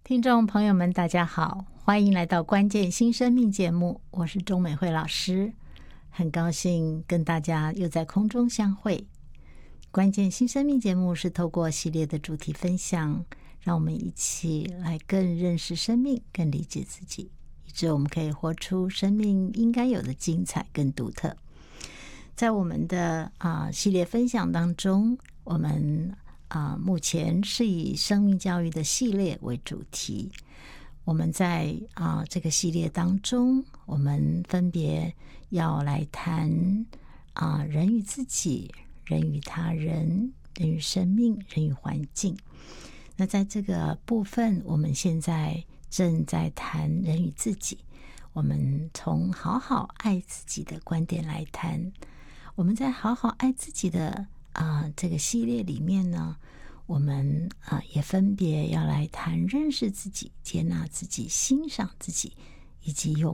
听众朋友们大家好，欢迎来到关键新生命节目，我是钟美惠老师，很高兴跟大家又在空中相会。关键新生命节目是透过系列的主题分享，让我们一起来更认识生命，更理解自己，以致我们可以活出生命应该有的精彩跟独特。在我们的系列分享当中，我们目前是以生命教育的系列为主题。我们在这个系列当中，我们分别要来谈人与自己、人与他人、人与生命、人与环境。那在这个部分，我们现在正在谈人与自己，我们从好好爱自己的观点来谈。我们在好好爱自己的这个系列里面呢，我们也分别要来谈认识自己、接纳自己、欣赏自己，以及有